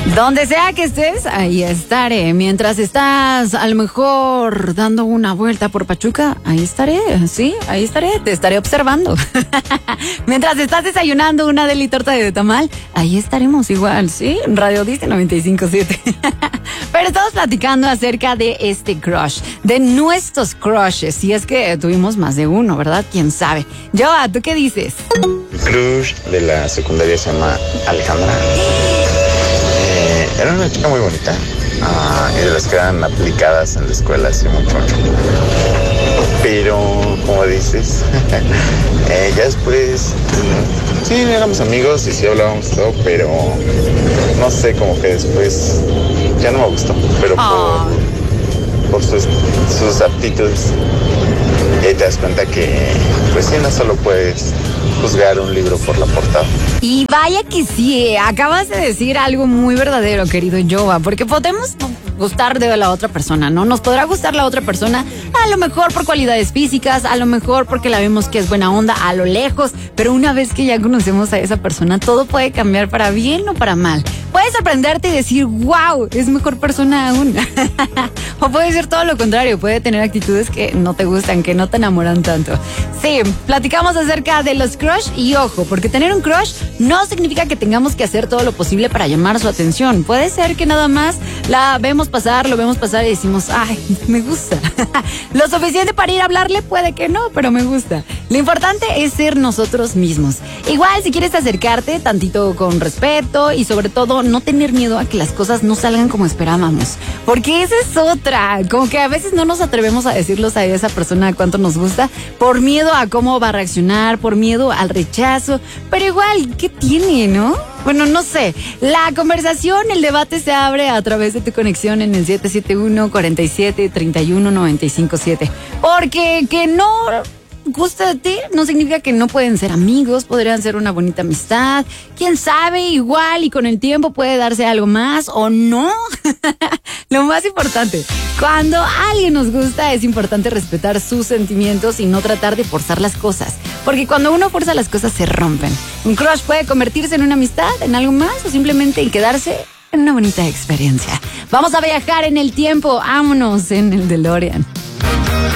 Donde sea que estés, ahí estaré. Mientras estás a lo mejor dando una vuelta por Pachuca, ahí estaré, sí, ahí estaré, te estaré observando. Mientras estás desayunando una deli torta de tamal, ahí estaremos igual, sí, Radio Disney 95.7. Pero estamos platicando acerca de este crush, de nuestros crushes, si es que tuvimos más de uno, ¿verdad? ¿Quién sabe? Joa, ¿tú qué dices? Mi crush de la secundaria se llama Alejandra. Era una chica muy bonita, y de las que eran aplicadas en la escuela hace un montón. Pero, como dices, ya después, sí, éramos amigos y sí hablábamos todo, pero no sé, como que después ya no me gustó, pero por sus aptitudes. Y ahí te das cuenta que, pues sí, no solo puedes juzgar un libro por la portada. Y vaya que sí, acabas de decir algo muy verdadero, querido Joa, porque podemos gustar de la otra persona, ¿no? Nos podrá gustar la otra persona, a lo mejor por cualidades físicas, a lo mejor porque la vemos que es buena onda a lo lejos, pero una vez que ya conocemos a esa persona, todo puede cambiar para bien o para mal. Puedes sorprenderte y decir, wow, es mejor persona aún. O puede ser todo lo contrario, puede tener actitudes que no te gustan, que no te enamoran tanto. Sí, platicamos acerca de los crush y ojo, porque tener un crush no significa que tengamos que hacer todo lo posible para llamar su atención. Puede ser que nada más la vemos pasar, lo vemos pasar y decimos, ay, me gusta. Lo suficiente para ir a hablarle, puede que no, pero me gusta. Lo importante es ser nosotros mismos. Igual, si quieres acercarte, tantito con respeto y sobre todo no tener miedo a que las cosas no salgan como esperábamos. Porque esa es otra. Como que a veces no nos atrevemos a decirles a esa persona cuánto nos gusta por miedo a cómo va a reaccionar, por miedo al rechazo. Pero igual, ¿qué tiene, no? Bueno, no sé. La conversación, el debate se abre a través de tu conexión en el 771-47-31-957. Porque que no gusta de ti no significa que no pueden ser amigos, podrían ser una bonita amistad, quién sabe, igual y con el tiempo puede darse algo más o no. Lo más importante, cuando alguien nos gusta es importante respetar sus sentimientos y no tratar de forzar las cosas, porque cuando uno forza las cosas se rompen. Un crush puede convertirse en una amistad, en algo más o simplemente en quedarse en una bonita experiencia. Vamos a viajar en el tiempo, vámonos en el DeLorean.